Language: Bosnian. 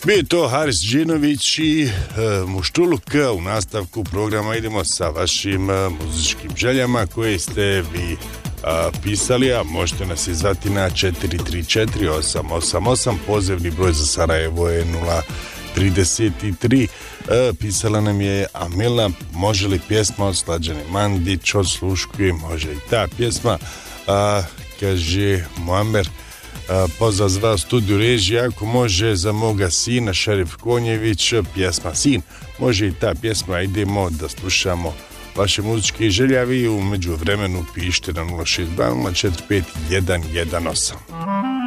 Bio je to Haris Džinović i Muštuluk. U nastavku programa idemo sa vašim muzičkim željama koje ste vi pisali, a možete nas izvati na 434-888. Pozivni broj za Sarajevo je 033. Pisala nam je Amila, može li pjesma od Slađane Mandić, odsluškuje, može i ta pjesma. Kaže Muammer, pozdrav za studiju režija, ako može za moga sina Šerif Konjević, pjesma Sin, može i ta pjesma. Idemo da slušamo vaše muzičke želje, vi u međuvremenu pišite na 062 045 118.